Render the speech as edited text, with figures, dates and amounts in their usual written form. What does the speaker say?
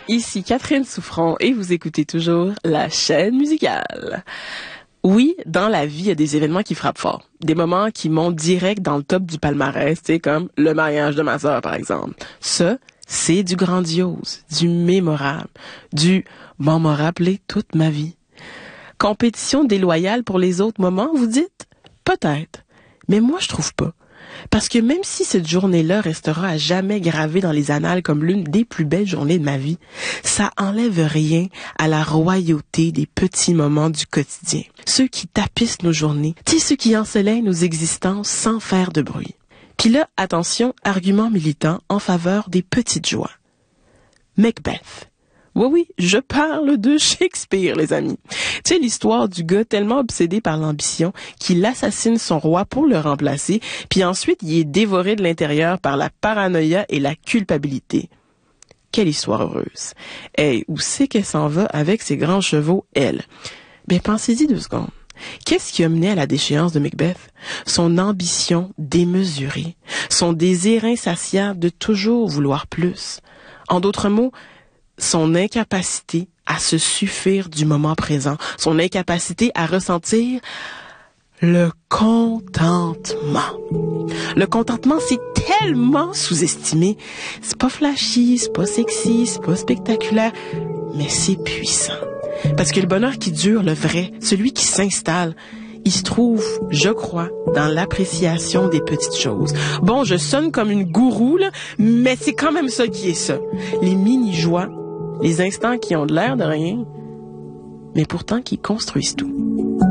Ici Catherine Souffron et vous écoutez toujours la chaîne musicale. Oui, dans la vie, il y a des événements qui frappent fort. Des moments qui montent direct dans le top du palmarès, tu sais, comme le mariage de ma sœur, par exemple. Ça, c'est du grandiose, du mémorable, du « m'en m'a rappelé toute ma vie ». Compétition déloyale pour les autres moments, vous dites? Peut-être. Mais moi, je trouve pas. Parce que même si cette journée-là restera à jamais gravée dans les annales comme l'une des plus belles journées de ma vie, ça enlève rien à la royauté des petits moments du quotidien. Ceux qui tapissent nos journées, ceux qui ensoleillent nos existences sans faire de bruit. Puis là, attention, argument militant en faveur des petites joies. Macbeth. Oui, je parle de Shakespeare, les amis. Tu sais, l'histoire du gars tellement obsédé par l'ambition qu'il assassine son roi pour le remplacer, puis ensuite il est dévoré de l'intérieur par la paranoïa et la culpabilité. Quelle histoire heureuse. Hey, où c'est qu'elle s'en va avec ses grands chevaux, elle? Ben, pensez-y 2 secondes. Qu'est-ce qui a mené à la déchéance de Macbeth? Son ambition démesurée, son désir insatiable de toujours vouloir plus. En d'autres mots, son incapacité à se suffire du moment présent, son incapacité à ressentir le contentement. Le contentement, c'est tellement sous-estimé. C'est pas flashy, c'est pas sexy, c'est pas spectaculaire, mais c'est puissant. Parce que le bonheur qui dure, le vrai, celui qui s'installe, il se trouve, je crois, dans l'appréciation des petites choses. Bon, je sonne comme une gourou, là, mais c'est quand même ça qui est ça. Les mini-joies, les instants qui ont de l'air de rien, mais pourtant qui construisent tout.